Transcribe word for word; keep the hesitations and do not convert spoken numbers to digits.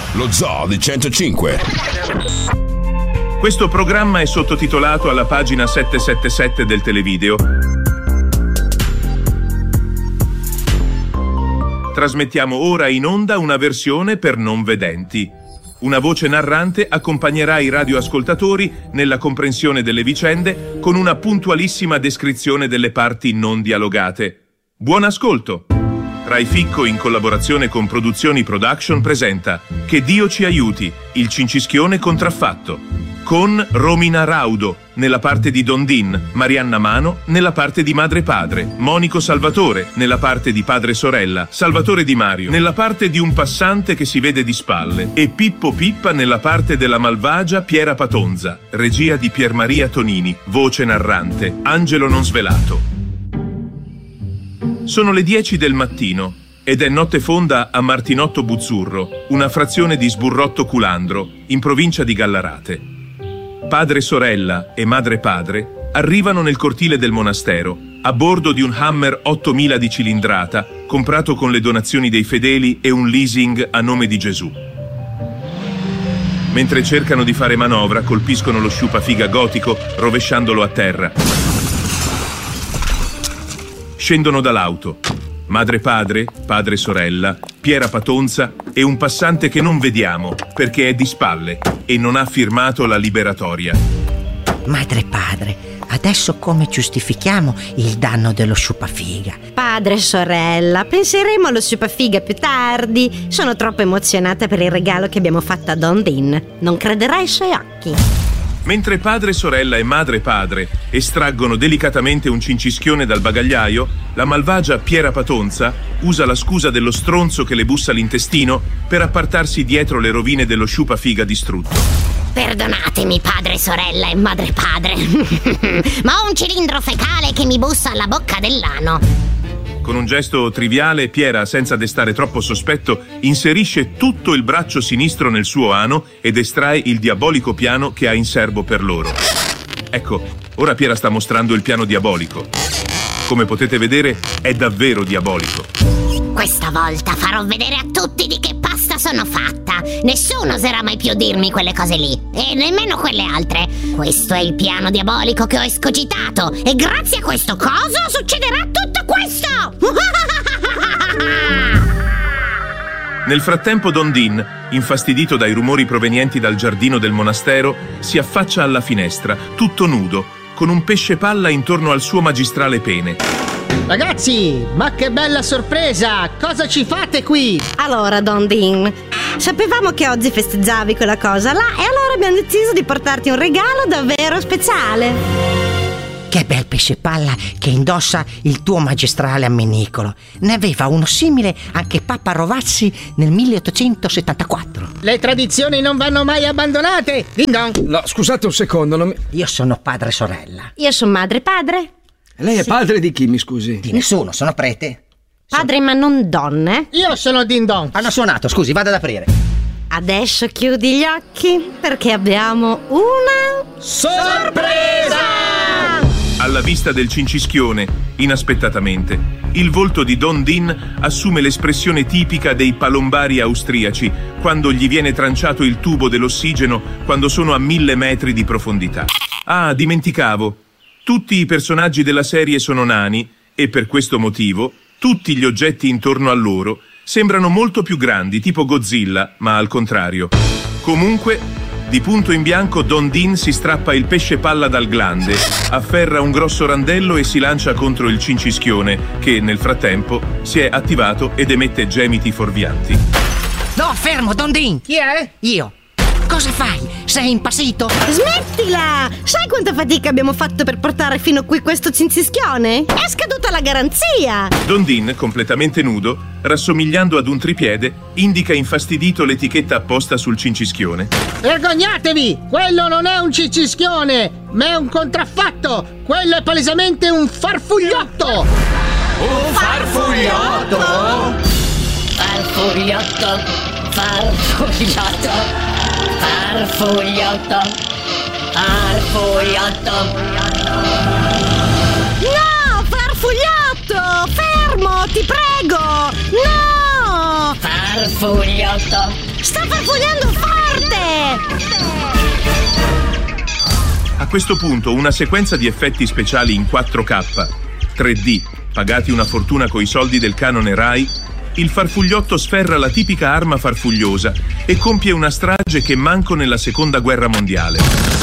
lo Zoo di centocinque. Questo programma è sottotitolato alla pagina settecentosettantasette del televideo. Trasmettiamo ora in onda una versione per non vedenti. Una voce narrante accompagnerà i radioascoltatori nella comprensione delle vicende con una puntualissima descrizione delle parti non dialogate. Buon ascolto! Rai Ficco, in collaborazione con Produzioni Production, presenta Che Dio ci aiuti, il cincischione contraffatto, con Romina Raudo nella parte di Dondin, Marianna Mano nella parte di Madre Padre, Monico Salvatore nella parte di Padre Sorella, Salvatore Di Mario nella parte di un passante che si vede di spalle e Pippo Pippa nella parte della malvagia Piera Patonza, regia di Piermaria Tonini, voce narrante, Angelo non svelato. Sono le dieci del mattino ed è notte fonda a Martinotto Buzzurro, una frazione di Sburrotto Culandro, in provincia di Gallarate. Padre Sorella e Madre Padre arrivano nel cortile del monastero a bordo di un Hammer ottomila di cilindrata comprato con le donazioni dei fedeli e un leasing a nome di Gesù. Mentre cercano di fare manovra, colpiscono lo sciupafiga gotico rovesciandolo a terra. Scendono dall'auto. Madre Padre, Padre Sorella, Piera Patonza e un passante che non vediamo perché è di spalle e non ha firmato la liberatoria. Madre Padre, adesso come giustifichiamo il danno dello sciupafiga? Padre Sorella, penseremo allo sciupafiga più tardi. Sono troppo emozionata per il regalo che abbiamo fatto a Dondin. Non crederai ai suoi occhi. Mentre Padre Sorella e Madre Padre estraggono delicatamente un cincischione dal bagagliaio, la malvagia Piera Patonza usa la scusa dello stronzo che le bussa l'intestino per appartarsi dietro le rovine dello sciupafiga distrutto. Perdonatemi, Padre Sorella e Madre Padre, ma ho un cilindro fecale che mi bussa alla bocca dell'ano. Con un gesto triviale, Piera, senza destare troppo sospetto, inserisce tutto il braccio sinistro nel suo ano ed estrae il diabolico piano che ha in serbo per loro. Ecco, ora Piera sta mostrando il piano diabolico. Come potete vedere, è davvero diabolico. Questa volta farò vedere a tutti di che pasta sono fatta. Nessuno oserà mai più dirmi quelle cose lì, e nemmeno quelle altre. Questo è il piano diabolico che ho escogitato, e grazie a questo coso succederà tutto questo! Nel frattempo Dondin, infastidito dai rumori provenienti dal giardino del monastero, si affaccia alla finestra, tutto nudo, con un pesce palla intorno al suo magistrale pene. Ragazzi, ma che bella sorpresa! Cosa ci fate qui? Allora, Dondin, sapevamo che oggi festeggiavi quella cosa là e allora abbiamo deciso di portarti un regalo davvero speciale. Che bel pesce palla che indossa il tuo magistrale ammenicolo. Ne aveva uno simile anche Papa Rovazzi nel milleottocentosettantaquattro. Le tradizioni non vanno mai abbandonate! Ding dong! No, scusate un secondo, non mi... Io sono Padre Sorella. Io sono Madre Padre. Lei è sì. Padre di chi, mi scusi? Di nessuno, sono prete. Padre, sono... ma non donne. Io sono Ding dong. Hanno suonato, scusi, vado ad aprire. Adesso chiudi gli occhi perché abbiamo una... sorpresa! Alla vista del cincischione, inaspettatamente, il volto di Dondin assume l'espressione tipica dei palombari austriaci quando gli viene tranciato il tubo dell'ossigeno quando sono a mille metri di profondità. Ah, dimenticavo. Tutti i personaggi della serie sono nani e per questo motivo tutti gli oggetti intorno a loro sembrano molto più grandi, tipo Godzilla, ma al contrario. Comunque, di punto in bianco Dondin si strappa il pesce palla dal glande, afferra un grosso randello e si lancia contro il cincischione che, nel frattempo, si è attivato ed emette gemiti fuorvianti. No, fermo, Dondin! Chi è? Io. Cosa fai? Sei impazzito? Smettila! Sai quanta fatica abbiamo fatto per portare fino qui questo cincischione? È scaduta la garanzia! Dondin, completamente nudo, rassomigliando ad un tripiede, indica infastidito l'etichetta apposta sul cincischione. Vergognatevi! Quello non è un cincischione, ma è un contraffatto! Quello è palesemente un farfugliotto! Un farfugliotto? Farfugliotto, farfugliotto. Farfugliotto, farfugliotto. No, farfugliotto! Fermo, ti prego! No! Farfugliotto. farfugliotto. Sta farfugliando forte! A questo punto una sequenza di effetti speciali in quattro K, tre D, pagati una fortuna coi soldi del canone Rai, il farfugliotto sferra la tipica arma farfugliosa e compie una strage che manco nella seconda guerra mondiale.